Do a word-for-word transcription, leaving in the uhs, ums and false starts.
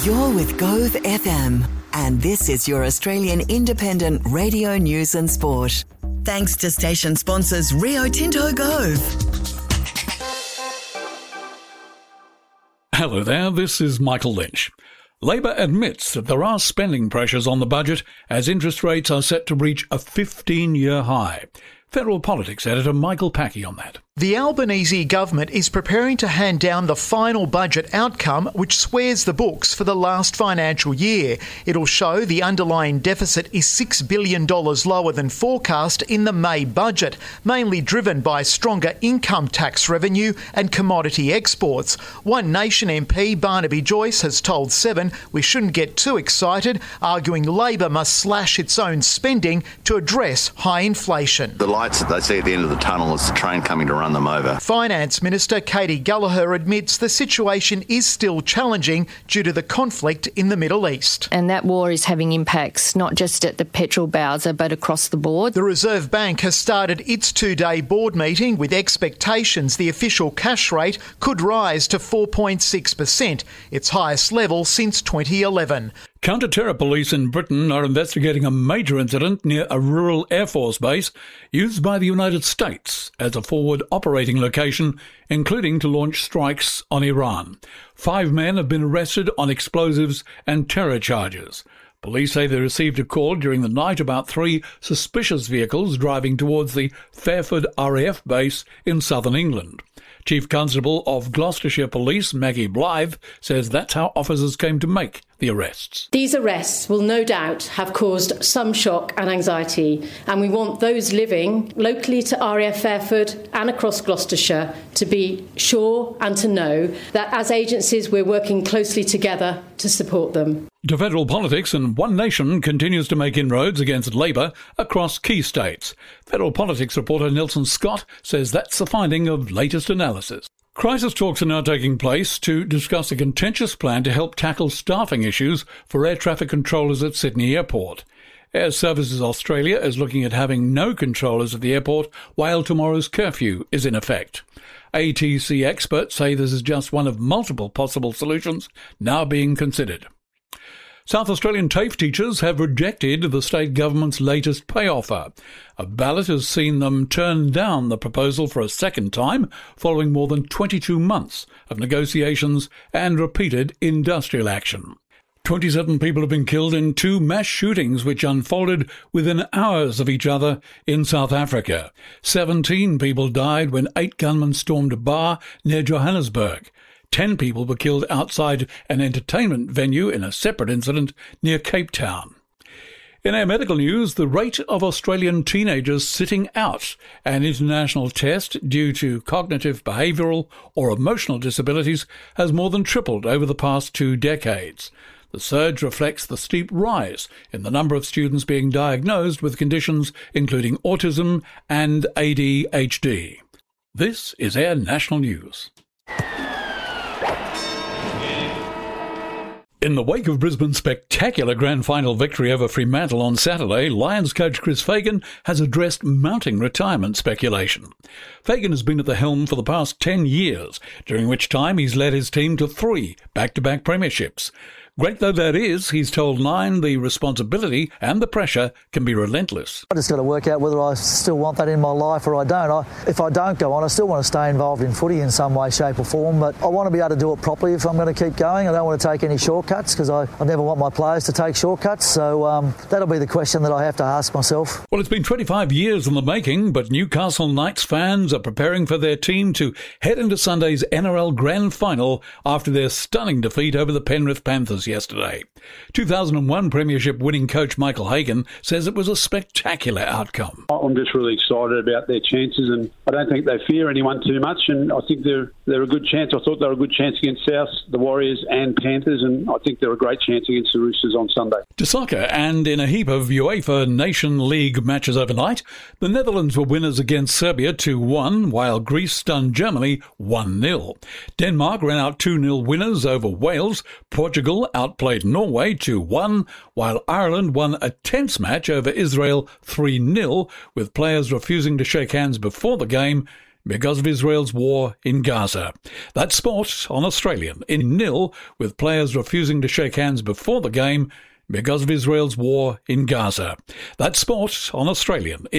You're with Gove F M, and this is your Australian independent radio news and sport. Thanks to station sponsors Rio Tinto Gove. Hello there, this is Michael Lynch. Labor admits that there are spending pressures on the budget as interest rates are set to reach a fifteen-year high. Federal Politics editor Michael Packey on that. The Albanese government is preparing to hand down the final budget outcome, which swears the books for the last financial year. It'll show the underlying deficit is six billion dollars lower than forecast in the May budget, mainly driven by stronger income tax revenue and commodity exports. One Nation M P, Barnaby Joyce, has told Seven we shouldn't get too excited, arguing Labor must slash its own spending to address high inflation. The lights that they see at the end of the tunnel is the train coming to run them over. Finance Minister Katie Gallagher admits the situation is still challenging due to the conflict in the Middle East. And that war is having impacts not just at the petrol bowser but across the board. The Reserve Bank has started its two-day board meeting with expectations the official cash rate could rise to four point six percent, its highest level since twenty eleven. Counter-terror police in Britain are investigating a major incident near a rural Air Force base used by the United States as a forward operating location, including to launch strikes on Iran. Five men have been arrested on explosives and terror charges. Police say they received a call during the night about three suspicious vehicles driving towards the Fairford R A F base in southern England. Chief Constable of Gloucestershire Police, Maggie Blythe, says that's how officers came to make the arrests. These arrests will no doubt have caused some shock and anxiety, and we want those living locally to R A F Fairford and across Gloucestershire to be sure and to know that as agencies we're working closely together to support them. To federal politics, and One Nation continues to make inroads against Labor across key states. Federal Politics reporter Nelson Scott says that's the finding of latest analysis. Crisis talks are now taking place to discuss a contentious plan to help tackle staffing issues for air traffic controllers at Sydney Airport. Air Services Australia is looking at having no controllers at the airport while tomorrow's curfew is in effect. A T C experts say this is just one of multiple possible solutions now being considered. South Australian TAFE teachers have rejected the state government's latest pay offer. A ballot has seen them turn down the proposal for a second time, following more than twenty-two months of negotiations and repeated industrial action. twenty-seven people have been killed in two mass shootings which unfolded within hours of each other in South Africa. seventeen people died when eight gunmen stormed a bar near Johannesburg. Ten people were killed outside an entertainment venue in a separate incident near Cape Town. In our medical news, the rate of Australian teenagers sitting out an international test due to cognitive, behavioural or emotional disabilities has more than tripled over the past two decades. The surge reflects the steep rise in the number of students being diagnosed with conditions including autism and A D H D. This is Air National News. In the wake of Brisbane's spectacular grand final victory over Fremantle on Saturday, Lions coach Chris Fagan has addressed mounting retirement speculation. Fagan has been at the helm for the past ten years, during which time he's led his team to three back-to-back premierships. Great though that is, he's told Nine the responsibility and the pressure can be relentless. I just got to work out whether I still want that in my life or I don't. I, if I don't go on, I still want to stay involved in footy in some way, shape or form, but I want to be able to do it properly if I'm going to keep going. I don't want to take any shortcuts because I, I never want my players to take shortcuts, so um, that'll be the question that I have to ask myself. Well, it's been twenty-five years in the making, but Newcastle Knights fans are preparing for their team to head into Sunday's N R L Grand Final after their stunning defeat over the Penrith Panthers yesterday. two thousand one Premiership winning coach Michael Hagan says it was a spectacular outcome. I'm just really excited about their chances, and I don't think they fear anyone too much, and I think they're they're a good chance. I thought they were a good chance against South, the Warriors and Panthers, and I think they're a great chance against the Roosters on Sunday. To soccer, and in a heap of UEFA Nation League matches overnight, the Netherlands were winners against Serbia two one, while Greece stunned Germany one nil. Denmark ran out two nil winners over Wales. Portugal outplayed Norway two one, while Ireland won a tense match over Israel three nil, with players refusing to shake hands before the game because of Israel's war in Gaza. That's sport on Australian. In nil, with players refusing to shake hands before the game because of Israel's war in Gaza. That's sport on Australian.